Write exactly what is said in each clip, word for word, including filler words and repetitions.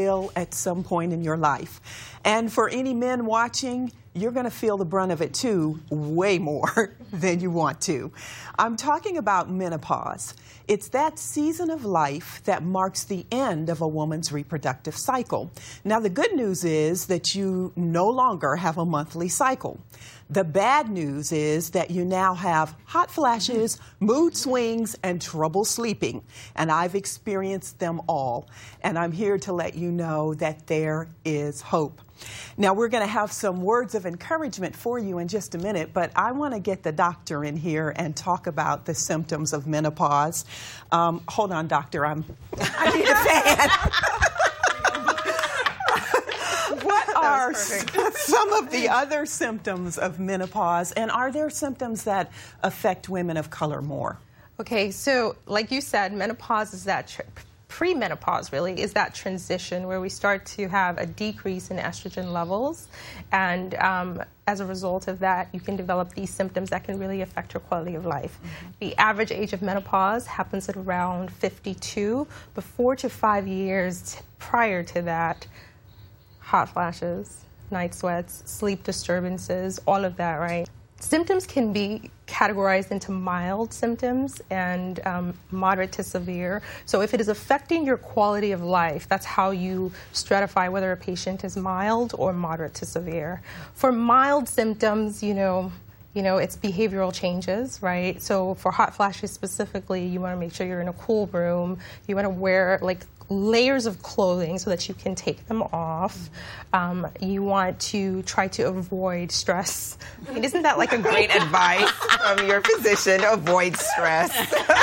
will at some point in your life. And for any men watching, you're going to feel the brunt of it too, way more than you want to. I'm talking about menopause. It's that season of life that marks the end of a woman's reproductive cycle. Now, the good news is that you no longer have a monthly cycle. The bad news is that you now have hot flashes, mood swings, and trouble sleeping. And I've experienced them all. And I'm here to let you know that there is hope. Now, we're going to have some words of encouragement for you in just a minute, but I want to get the doctor in here and talk about the symptoms of menopause. Um, hold on, doctor. I'm, I need a fan. What are some of the other symptoms of menopause, and are there symptoms that affect women of color more? Okay, so like you said, menopause is that tr- premenopause really is that transition where we start to have a decrease in estrogen levels, and um, as a result of that, you can develop these symptoms that can really affect your quality of life. Mm-hmm. The average age of menopause happens at around fifty-two, but four to five years prior to that, hot flashes, night sweats, sleep disturbances, all of that, right? Symptoms can be categorized into mild symptoms and um, moderate to severe. So if it is affecting your quality of life, that's how you stratify whether a patient is mild or moderate to severe. For mild symptoms, you know, you know, it's behavioral changes, right? So for hot flashes specifically, you want to make sure you're in a cool room. You want to wear like layers of clothing so that you can take them off. Um, you want to try to avoid stress. I mean, isn't that like a great advice from your physician? Avoid stress.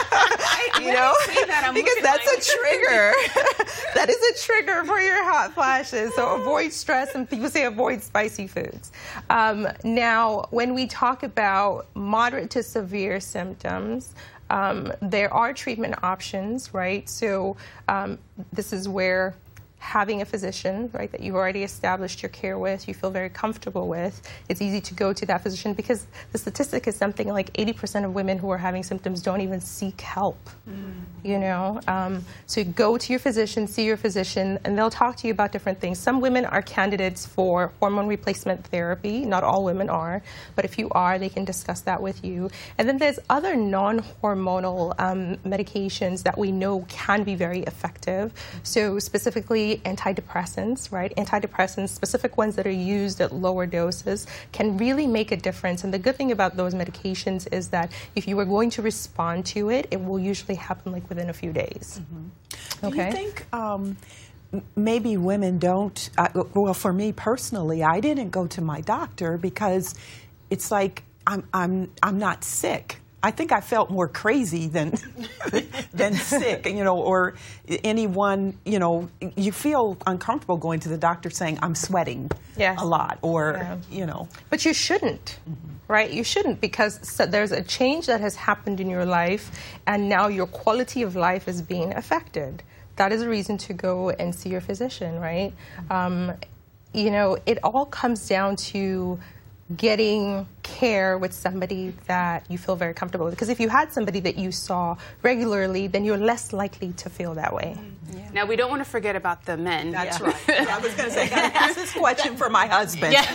You know, that, because that's like... a trigger. That is a trigger for your hot flashes. So avoid stress, and people say avoid spicy foods. Um, now, when we talk about moderate to severe symptoms, Um, there are treatment options, right? So um, this is where having a physician, right, that you've already established your care with, you feel very comfortable with, it's easy to go to that physician, because the statistic is something like eighty percent of women who are having symptoms don't even seek help, mm. you know? Um, so go to your physician, see your physician, and they'll talk to you about different things. Some women are candidates for hormone replacement therapy. Not all women are, but if you are, they can discuss that with you. And then there's other non-hormonal um, medications that we know can be very effective. So specifically, antidepressants, right? Antidepressants, specific ones that are used at lower doses, can really make a difference. And the good thing about those medications is that if you are going to respond to it, it will usually happen like within a few days. Mm-hmm. Okay. Do you think um, maybe women don't, uh, well, for me personally, I didn't go to my doctor because it's like I'm, I'm, I'm not sick. I think I felt more crazy than than sick, you know, or anyone, you know, you feel uncomfortable going to the doctor saying, I'm sweating yes. a lot, or, yeah. you know. But you shouldn't, mm-hmm. right? You shouldn't, because so there's a change that has happened in your life, and now your quality of life is being affected. That is a reason to go and see your physician, right? Mm-hmm. Um, you know, it all comes down to getting care with somebody that you feel very comfortable with. Because if you had somebody that you saw regularly, then you're less likely to feel that way. Yeah. Now, we don't want to forget about the men. That's yeah. right. I was going to say, I got to ask this question for my husband. Yeah.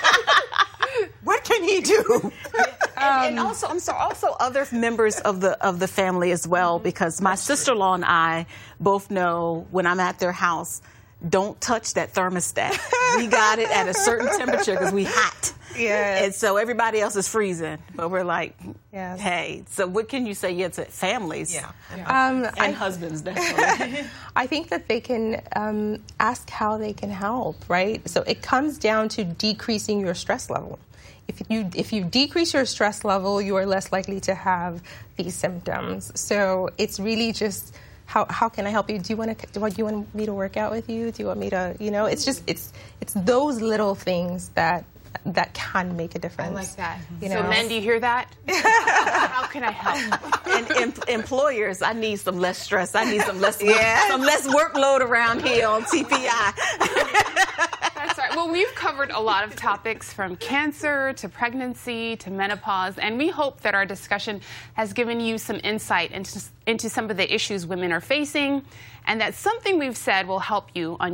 What can he do? And, and also, I'm sorry, also other members of the of the family as well, because my sister-in-law and I both know when I'm at their house, don't touch that thermostat. We got it at a certain temperature because we hot. Yeah. And so everybody else is freezing. But we're like, yes. hey, so what can you say yeah, to families? Yeah. yeah. Um, and I, husbands, definitely. I think that they can um, ask how they can help, right? So it comes down to decreasing your stress level. If you if you decrease your stress level, you are less likely to have these symptoms. So it's really just, How how can I help you? Do you want to do you want me to work out with you? Do you want me to, you know, it's just it's it's those little things that that can make a difference. I like that. You so know? men, do you hear that? How can I help? And em employers, I need some less stress. I need some less work, yeah. some less workload around here on T P I. That's right. Well, we've covered a lot of topics from cancer to pregnancy to menopause, and we hope that our discussion has given you some insight into, into some of the issues women are facing, and that something we've said will help you on